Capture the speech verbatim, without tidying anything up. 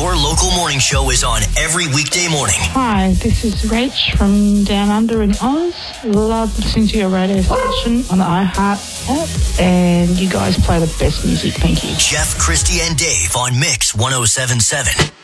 Your local morning show is on every weekday morning. Hi, this is Rach from Down Under in Oz. Love listening to your radio station on the iHeart app, and you guys play the best music. Thank you. Jeff, Christy, and Dave on Mix one oh seven point seven.